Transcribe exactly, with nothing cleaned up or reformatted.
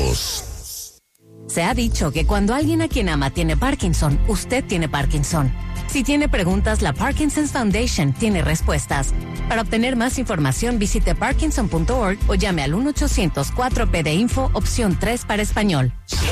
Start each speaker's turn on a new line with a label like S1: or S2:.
S1: Unidos.
S2: Se ha dicho que cuando alguien a quien ama tiene Parkinson, usted tiene Parkinson. Si tiene preguntas, la Parkinson's Foundation tiene respuestas. Para obtener más información, visite parkinson punto org o llame al uno ochocientos cuatro P de Info, opción tres para español.